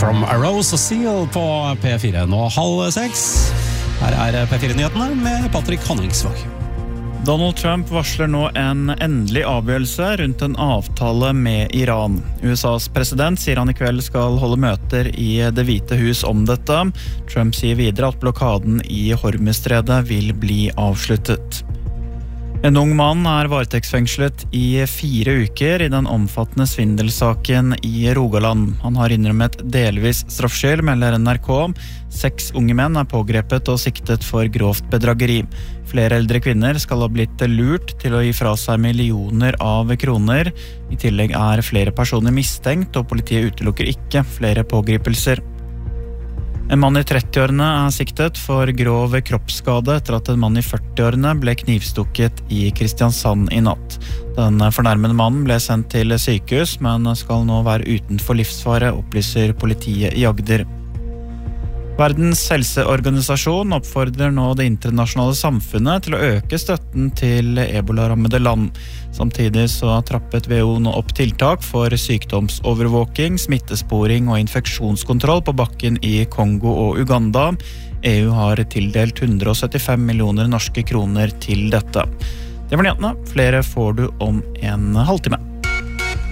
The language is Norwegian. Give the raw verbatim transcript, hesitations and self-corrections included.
From a Rose og Seal på P fire nå halv seks. Her er P fire-nyhetene med Patrick Honningsvåg. Donald Trump varsler nå en endelig avgjørelse rundt en avtale med Iran. U S A's president sier han i kveld skal holde møter i Det hvite hus om dette. Trump sier videre at blokaden i Hormuzstredet vil bli avsluttet. En ung mann er varetektsfengslet i fire uker i den omfattende svindelsaken i Rogaland. Han har innrømmet delvis straffskyld, melder N R K. Seks unge menn er pågrepet og siktet for grovt bedrageri. Flere eldre kvinner skal ha blitt lurt til å gi fra seg millioner av kroner. I tillegg er flere personer mistenkt, og politiet utelukker ikke flere pågripelser. En mann i trettiårene er siktet for grov kroppsskade etter at en mann i førtiårene ble knivstukket i Kristiansand i natt. Den fornærmede mannen ble sendt til sykehus, men skal nå være utenfor livsfare, opplyser politiet i Agder. Verdens helseorganisasjon oppfordrer nå det internasjonale samfunnet til å øke støtten til ebola-rammede land. Samtidig så trappet W H O nå opp tiltak for sykdomsovervåking, smittesporing og infeksjonskontroll på bakken i Kongo og Uganda. E U har tildelt hundre og syttifem millioner norske kroner til dette. Det var nyhetene. Flere får du om en halvtime.